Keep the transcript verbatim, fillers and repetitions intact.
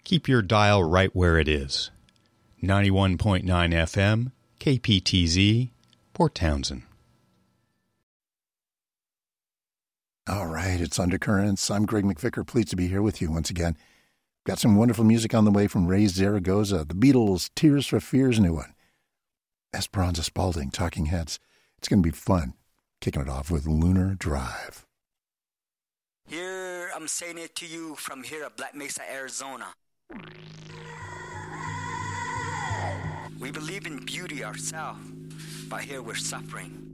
Keep your dial right where it is. ninety-one point nine F M, K P T Z, Port Townsend. All right, it's Undercurrents. I'm Greg McVicker, pleased to be here with you once again. Got some wonderful music on the way from Ray Zaragoza, the Beatles, Tears for Fears new one, Esperanza Spalding, Talking Heads. It's going to be fun. Kicking it off with Lunar Drive. Here, I'm saying it to you from here at Black Mesa, Arizona. We believe in beauty ourselves, but here we're suffering.